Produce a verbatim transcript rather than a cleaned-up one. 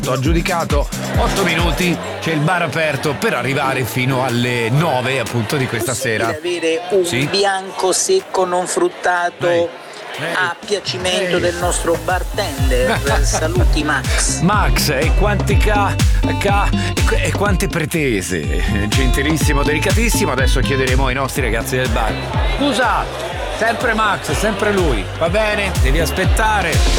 Ho giudicato otto minuti, c'è il bar aperto per arrivare fino alle nove appunto di questa sera. Avere un sì? bianco secco non fruttato Ehi. Ehi. a piacimento Ehi. del nostro bartender. Saluti Max. Max, e quanti ca, ca e, e quante pretese. Gentilissimo, delicatissimo. Adesso chiederemo ai nostri ragazzi del bar. Scusa, sempre Max, sempre lui. Va bene, devi aspettare.